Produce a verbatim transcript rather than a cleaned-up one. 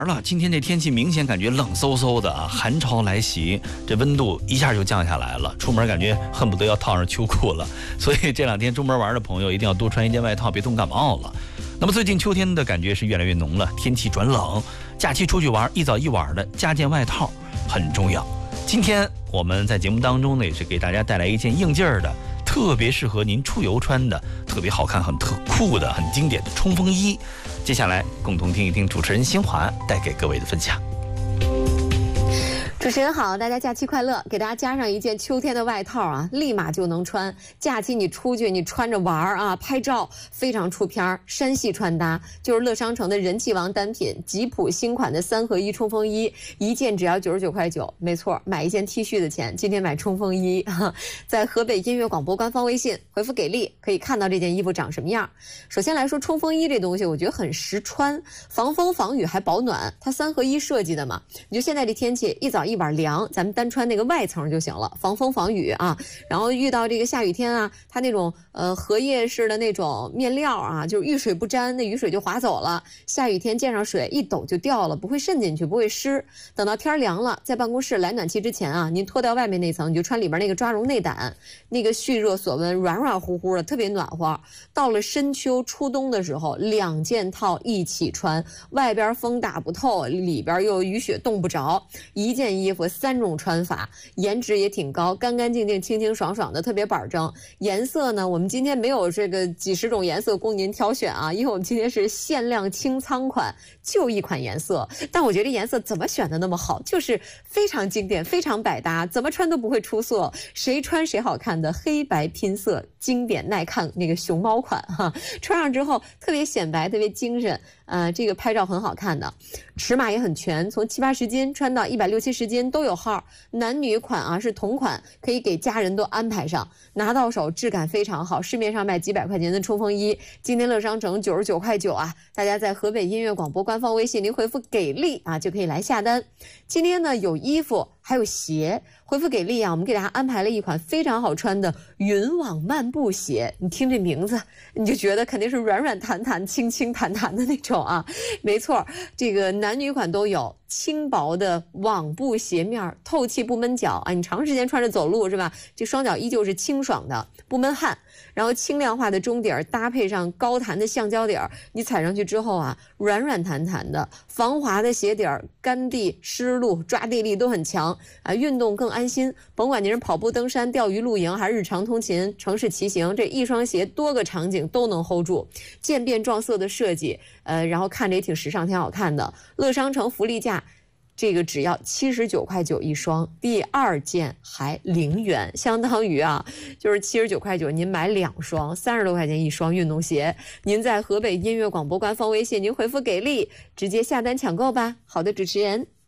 了，今天这天气明显感觉冷飕飕的啊，寒潮来袭，这温度一下就降下来了，出门感觉恨不得要套上秋裤了。所以这两天出门玩的朋友一定要多穿一件外套，别冻感冒了。那么最近秋天的感觉是越来越浓了，天气转冷，假期出去玩一早一晚的加件外套很重要。今天我们在节目当中呢，也是给大家带来一件应劲儿的，特别适合您出游穿的，特别好看、很特酷的、很经典的冲锋衣。接下来共同听一听主持人新华带给各位的分享。 主持人好，大家假期快乐！给大家加上一件秋天的外套啊，立马就能穿。假期你出去，你穿着玩啊，拍照非常出片儿。山系穿搭就是乐商城的人气王单品，吉普新款的三合一冲锋衣，一件只要九十九块九。没错，买一件 T 恤的钱，今天买冲锋衣。在河北音乐广播官方微信回复给力，可以看到这件衣服长什么样。首先来说，冲锋衣这东西，我觉得很实穿，防风防雨还保暖，它三合一设计的嘛。你就现在这天气，一早一晚凉，咱们单穿那个外层就行了，防风防雨啊。然后遇到这个下雨天啊，它那种呃荷叶式的那种面料啊，就是遇水不沾，那雨水就滑走了。下雨天溅上水，一抖就掉了，不会渗进去，不会湿。等到天凉了，在办公室来暖气之前啊，您脱掉外面那层，你就穿里边那个抓绒内胆，那个蓄热锁温，软软乎乎的，特别暖和。到了深秋初冬的时候，两件套一起穿，外边风打不透，里边又雨雪冻不着，一件衣服三种穿法，颜值也挺高，干干净净、清清爽爽的，特别板正。颜色呢，我们今天没有这个几十种颜色供您挑选啊，因为我们今天是限量清仓款，就一款颜色。但我觉得颜色怎么选的那么好，就是非常经典、非常百搭，怎么穿都不会出色，谁穿谁好看的黑白拼色，经典耐看那个熊猫款哈，穿上之后特别显白，特别精神。呃，这个拍照很好看的，尺码也很全，从七八十斤穿到一百六七十斤都有号，男女款啊是同款，可以给家人都安排上，拿到手质感非常好，市面上卖几百块钱的冲锋衣，今天乐商城九十九块九啊，大家在河北音乐广播官方微信您回复给力啊就可以来下单。今天呢有衣服还有鞋，回复给力啊，我们给大家安排了一款非常好穿的云网漫步鞋，你听这名字你就觉得肯定是软软弹弹、轻轻弹弹的那种啊，没错，这个男女款都有，轻薄的网布鞋面，透气不闷脚啊，你长时间穿着走路是吧？这双脚依旧是清爽的，不闷汗。然后轻量化的中底儿搭配上高弹的橡胶底儿，你踩上去之后啊，软软弹弹的，防滑的鞋底儿，干地、湿路、抓地力都很强啊，运动更安心。甭管您是跑步、登山、钓鱼、露营，还是日常通勤、城市骑行，这一双鞋多个场景都能 hold 住，渐变撞色的设计，呃，然后看着也挺时尚、挺好看的。乐商城福利价。这个只要七十九块九一双，第二件还零元，相当于啊，就是七十九块九，您买两双，三十多块钱一双运动鞋。您在河北音乐广播官方微信，您回复给力，直接下单抢购吧。好的，主持人。